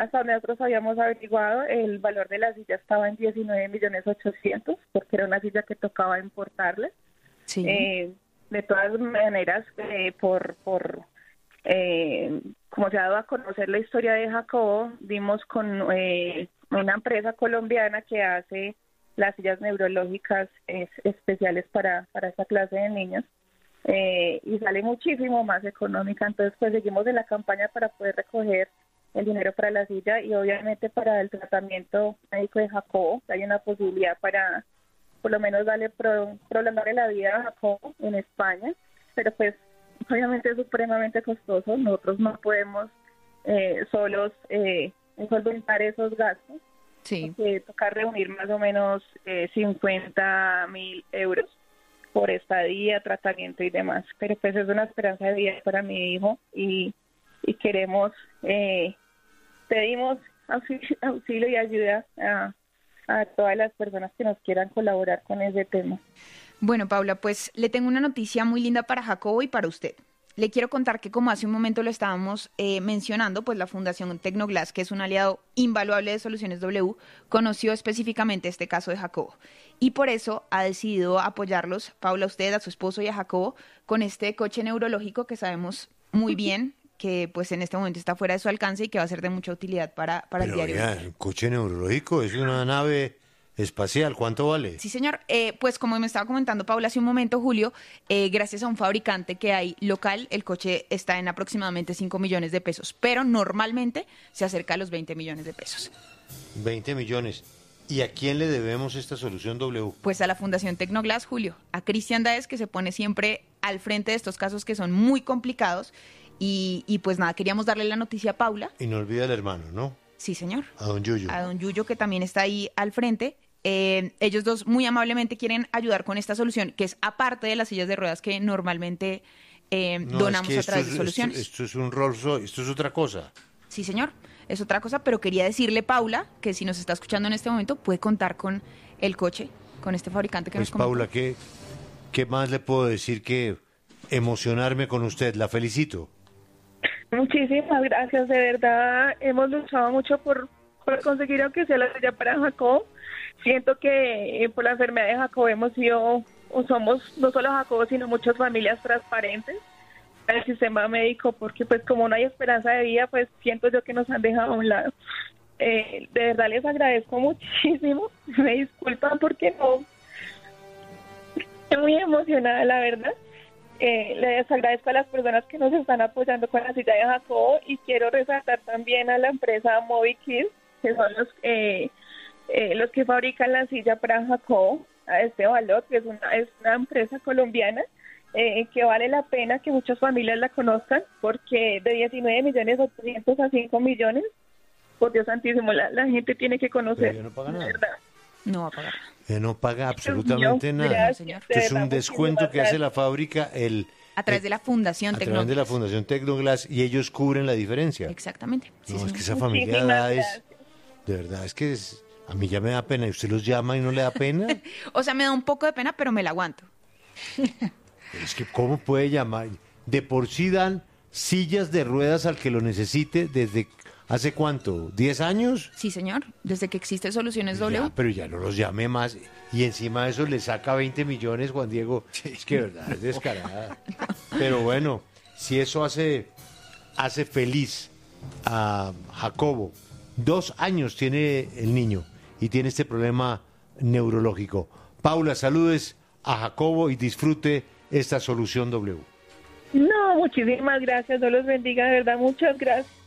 hasta donde nosotros habíamos averiguado, el valor de la silla estaba en 19.800.000, porque era una silla que tocaba importarle. Sí. De todas maneras, como se ha dado a conocer la historia de Jacobo, dimos con una empresa colombiana que hace las sillas neurológicas especiales para esta clase de niños, y sale muchísimo más económica. Entonces, pues seguimos en la campaña para poder recoger el dinero para la silla y obviamente para el tratamiento médico de Jacobo. Hay una posibilidad para por lo menos darle prolongarle la vida a Jacobo en España, pero pues obviamente es supremamente costoso. Nosotros no podemos solos solventar esos gastos. Sí. Tocar reunir más o menos 50.000 euros por estadía, tratamiento y demás. Pero pues es una esperanza de vida para mi hijo y queremos, pedimos auxilio y ayuda a todas las personas que nos quieran colaborar con ese tema. Bueno, Paula, pues le tengo una noticia muy linda para Jacobo y para usted. Le quiero contar que, como hace un momento lo estábamos mencionando, pues la Fundación Tecnoglass, que es un aliado invaluable de Soluciones W, conoció específicamente este caso de Jacobo. Y por eso ha decidido apoyarlos, Paula, a usted, a su esposo y a Jacobo, con este coche neurológico que sabemos muy bien que pues en este momento está fuera de su alcance y que va a ser de mucha utilidad para el diario. Pero el coche neurológico es una nave espacial, ¿cuánto vale? Sí, señor. Pues como me estaba comentando Paula hace un momento, Julio, gracias a un fabricante que hay local, el coche está en aproximadamente 5 millones de pesos, pero normalmente se acerca a los 20 millones de pesos. 20 millones. ¿Y a quién le debemos esta solución W? Pues a la Fundación Tecnoglass, Julio, a Cristian Daes, que se pone siempre al frente de estos casos que son muy complicados. Y pues nada, queríamos darle la noticia a Paula. Y no olvida al hermano, ¿no? Sí, señor. A don Yuyo. A don Yuyo, que también está ahí al frente. Ellos dos muy amablemente quieren ayudar con esta solución, que es aparte de las sillas de ruedas que normalmente donamos a través de Soluciones. Esto es un Rolls Royce, esto es otra cosa. Sí, señor, es otra cosa, pero quería decirle, Paula, que si nos está escuchando en este momento, puede contar con el coche, con este fabricante que pues nos comentó. Paula, ¿qué más le puedo decir que emocionarme con usted? La felicito. Muchísimas gracias, de verdad hemos luchado mucho por conseguir aunque sea la silla para Jacob. Siento que por la enfermedad de Jacob hemos sido, o somos no solo Jacob, sino muchas familias transparentes al sistema médico, porque pues como no hay esperanza de vida, pues siento yo que nos han dejado a un lado. De verdad les agradezco muchísimo, me disculpan porque no, estoy muy emocionada, la verdad. Les agradezco a las personas que nos están apoyando con la silla de Jacobo y quiero resaltar también a la empresa MobiKids, que son los que fabrican la silla para Jacobo a este valor, que es una empresa colombiana que vale la pena que muchas familias la conozcan, porque de 19.800.000 a 5 millones, por Dios santísimo, la gente tiene que conocer. Pero no paga nada. ¿Verdad? No va a pagar. No paga absolutamente nada. Gracias, Esto es de un verdad, descuento que hace la fábrica A través de la Fundación a través de la Fundación Tecnoglass y ellos cubren la diferencia. Exactamente. Sí, No, es señor. que esa familia Muchísimas da gracias. de verdad, es que a mí ya me da pena. ¿Y usted los llama y no le da pena? O sea, me da un poco de pena, pero me la aguanto. Es que ¿cómo puede llamar? De por sí dan sillas de ruedas al que lo necesite desde ¿hace cuánto? ¿10 años? Sí, señor. Desde que existe Soluciones W. Ya, pero ya no los llame más. Y encima de eso le saca 20 millones, Juan Diego. Es que de verdad, es descarada. Pero bueno, si eso hace feliz a Jacobo. 2 años tiene el niño y tiene este problema neurológico. Paula, saludes a Jacobo y disfrute esta solución W. No, muchísimas gracias, Dios los bendiga, de verdad, muchas gracias.